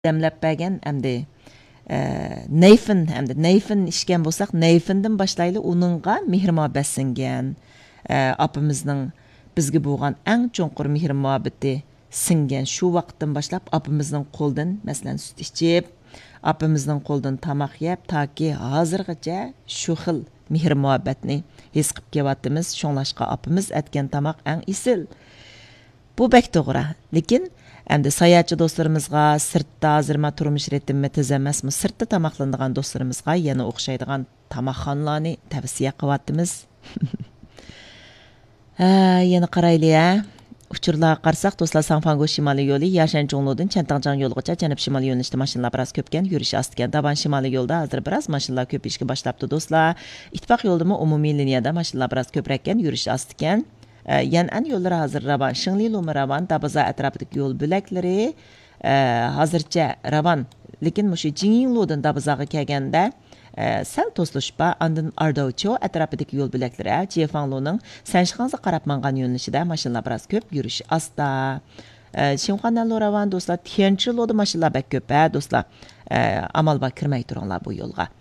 demlab bergan hamda Neyfin ishgan bo'lsak, Neyfindan boshlayli uningga mehr-muhabbat singan. Apamizning bizga bo'lgan eng cho'nqur mehr-muhabbati singan shu vaqtdan boshlab apamizning qo'ldan, masalan, sut ichib, apamizning qo'ldan tamoq yeb, toki hozirgacha shu xil mehr-muhabbatni his qilib kelyapmiz. Shunlashqa apamiz aytgan tamoq eng isil. Bu bek to'g'ri, lekin endi sayohatchi do'stlarimizga sirtda hozirma turmush ritmi tez emasmi, sirtda tamoqlanadigan do'stlarimizga yana o'xshaydigan tamoqxonalarni tavsiya qilyapmiz. Yana qarayli, uchurlarga qarsak, do'stlar, Sanfango shimoliy yo'li Yashan Jongloddan Chantangjan yo'ligacha janub shimoliy yo'nalishda mashinalar biroz ko'pkan, yurish ostigan. Daban shimoliy yo'lda hozir biroz mashinalar ko'pishga boshlabdi do'stlar. Ittifoq yo'ldami umumiy liniyada mashinalar biroz ko'prakkan, yurish ostigan. Yan'an yo'llari hozir ravan, Shingli Lumi ravan, Dabaza atrofidagi yo'l bo'laklari hozircha ravan, lekin mushu Jinginglodan Dabazaga kelganda sal to'slashpa, andan Ardovcho atrofidagi yo'l bo'laklari Jefangloning Sanshixonga qarab mangan yo'nalishida mashinalar biroz ko'p, yurish asta. Shimxonalo ravan do'stlar, Tianchiloda mashinalar bak ko'p, do'stlar. Amal va kirmay turinglar bu yo'lga.